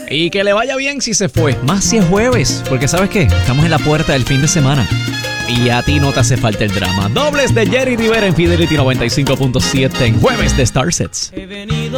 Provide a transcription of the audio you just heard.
Y que le vaya bien si se fue. Más si es jueves. Porque ¿sabes qué? Estamos en la puerta del fin de semana. Y a ti no te hace falta el drama. Dobles de Jerry Rivera en Fidelity 95.7 en jueves de Starsets.